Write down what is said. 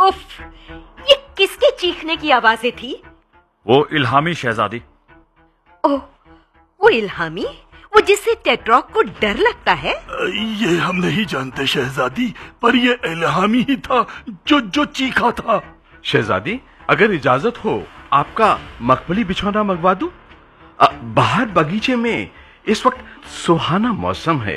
उफ, ये किसके चीखने की आवाजें थी? वो इल्हामी शहजादी। ओह, वो इल्हामी, वो जिससे टेट्रॉक को डर लगता है? ये हम नहीं जानते शहजादी, पर ये इल्हामी ही था जो चीखा था। शहजादी, अगर इजाजत हो आपका मखमली बिछौना मंगवा दूं? बाहर बगीचे में इस वक्त सुहाना मौसम है।